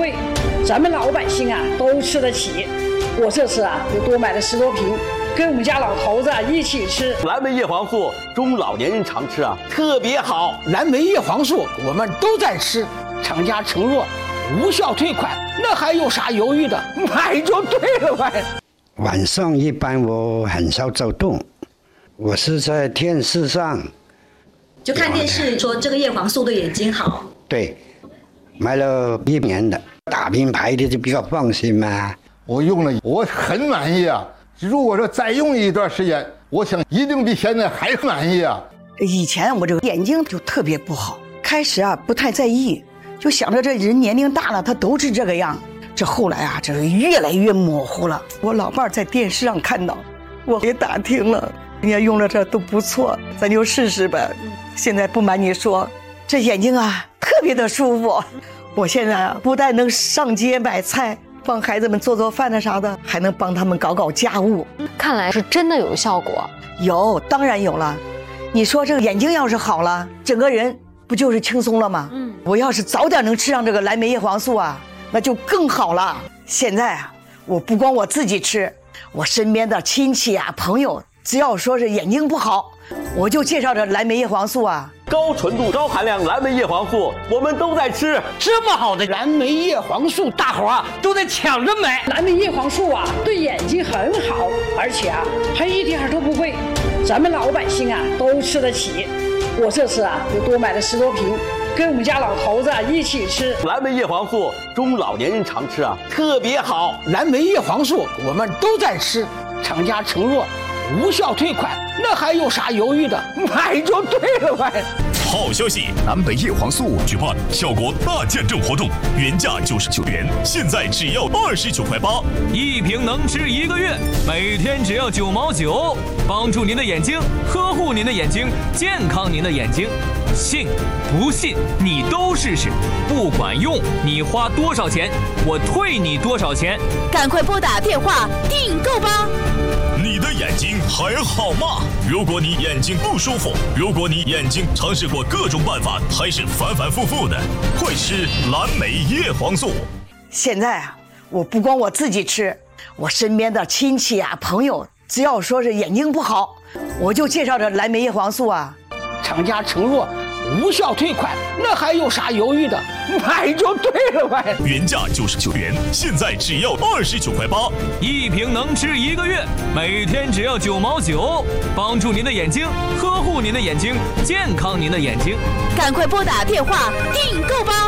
贵，咱们老百姓啊都吃得起。我这次啊又多买了10多瓶，跟我们家老头子一起吃。 蓝莓叶黄素中老年人常吃啊，特别好。 蓝莓叶黄素我们都在吃，厂家承诺无效退款，那还有啥犹豫的？买就对了呗。 晚上一般我很少走动，我是在电视上就看电视说这个叶黄素对眼睛好。 对，买了1年的，大品牌的就比较放心嘛。 我用了，我很满意啊。如果说再用一段时间，我想一定比现在还满意啊。 以前我这个眼睛就特别不好，开始啊不太在意，就想着这人年龄大了，他都是这个样。这后来啊，这个越来越模糊了。我老伴儿在电视上看到，我也打听了，人家用了这都不错，咱就试试呗。现在不瞒你说，这眼睛啊特别的舒服。我现在啊不但能上街买菜，帮孩子们做做饭的啥的，还能帮他们搞搞家务。 看来是真的有效果。 有，当然有了。你说这个眼睛要是好了，整个人不就是轻松了吗？我要是早点能吃上这个蓝莓叶黄素啊，那就更好了。现在啊，我不光我自己吃，我身边的亲戚啊、朋友，只要说是眼睛不好，我就介绍这蓝莓叶黄素啊。 高纯度、高含量蓝莓叶黄素，我们都在吃。 这么好的蓝莓叶黄素，大伙啊都在抢着买。 蓝莓叶黄素啊，对眼睛很好，而且啊还一点都不贵，咱们老百姓啊都吃得起。我这次啊又多买了10多瓶，跟我们家老头子一起吃。 蓝莓叶黄素中老年人常吃啊，特别好。 蓝莓叶黄素我们都在吃，厂家承诺无效退款，那还有啥犹豫的？买就对了呗。 好消息，蓝莓叶黄素举办效果大见证活动，原价99元，现在只要29.8块 ，1瓶能吃1个月，每天只要9毛9，帮助您的眼睛，呵护您的眼睛，健康您的眼睛。信不信你都试试，不管用你花多少钱，我退你多少钱。 赶快拨打电话订购吧。 你的眼睛还好吗？如果你眼睛不舒服，如果你眼睛尝试过各种办法还是反反复复的，快吃蓝莓叶黄素。 现在啊，我不光我自己吃，我身边的亲戚啊、朋友，只要说是眼睛不好，我就介绍这蓝莓叶黄素啊。 厂家承诺无效退款，那还有啥犹豫的？买就对了呗。 原价99元，现在只要29.8块 ，1瓶能吃1个月，每天只要9毛9，帮助您的眼睛，呵护您的眼睛，健康您的眼睛。 赶快拨打电话订购吧。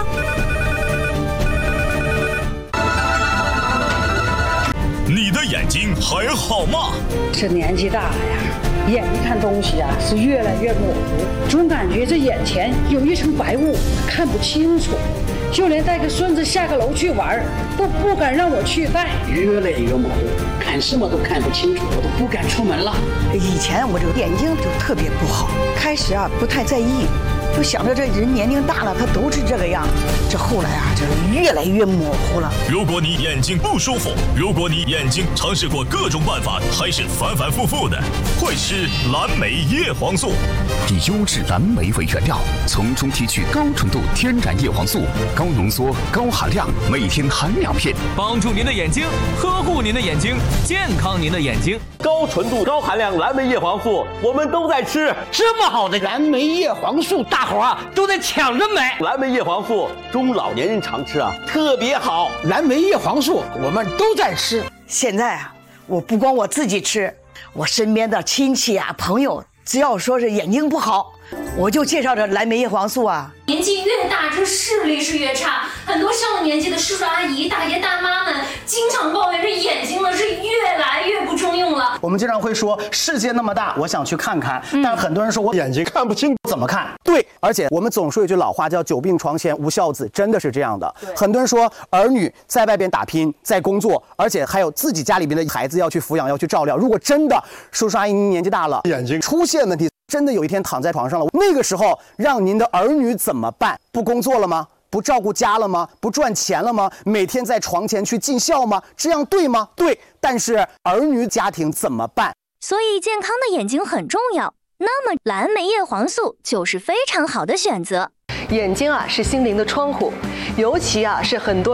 你的眼睛还好吗？ 这年纪大了呀，眼睛看东西啊是越来越模糊，总感觉这眼前有一层白雾，看不清楚。就连带个孙子下个楼去玩，都不敢让我去带，越来越模糊，看什么都看不清楚，我都不敢出门了。 以前我这个眼睛就特别不好，开始啊不太在意，就想着这人年龄大了，他都是这个样。这后来啊，这越来越模糊了。 如果你眼睛不舒服，如果你眼睛尝试过各种办法还是反反复复的，快吃蓝莓叶黄素。 以优质蓝莓为原料，从中提取高纯度天然叶黄素，高浓缩、高含量，每天含2片， 帮助您的眼睛，呵护您的眼睛，健康您的眼睛。 高纯度、高含量蓝莓叶黄素，我们都在吃。 这么好的蓝莓叶黄素，大伙啊都在抢着买。 蓝莓叶黄素中老年人常吃啊，特别好。 蓝莓叶黄素我们都在吃。 现在啊，我不光我自己吃，我身边的亲戚啊、朋友，只要说是眼睛不好，我就介绍这蓝莓叶黄素啊。 年纪越大，这视力是越差。很多上了年纪的叔叔阿姨、大爷大妈们，经常抱怨这眼睛呢是越来越不中用了。 我们经常会说，世界那么大，我想去看看。但很多人说我眼睛看不清，怎么看？对，而且我们总说一句老话叫"久病床前无孝子"，真的是这样的。很多人说儿女在外边打拼，在工作，而且还有自己家里边的孩子要去抚养，要去照料。如果真的叔叔阿姨您年纪大了，眼睛出现问题，真的有一天躺在床上了，那个时候让您的儿女怎么办？不工作了吗？不照顾家了吗？不赚钱了吗？每天在床前去尽孝吗？这样对吗？对，但是儿女家庭怎么办？ 所以健康的眼睛很重要，那么蓝莓叶黄素就是非常好的选择。 眼睛啊是心灵的窗户，尤其啊是很多